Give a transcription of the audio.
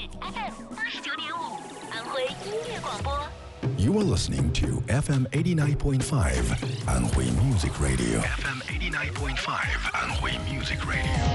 FM89.5，安徽音乐广播。 You are listening to FM 89.5 Anhui Music Radio. FM 89.5 Anhui Music Radio.